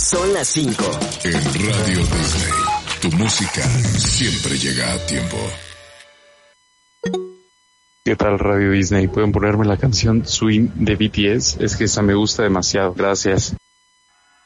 Son las 5. En Radio Disney, tu música siempre llega a tiempo. ¿Qué tal, Radio Disney? ¿Pueden ponerme la canción Swing de BTS? Es que esa me gusta demasiado. Gracias.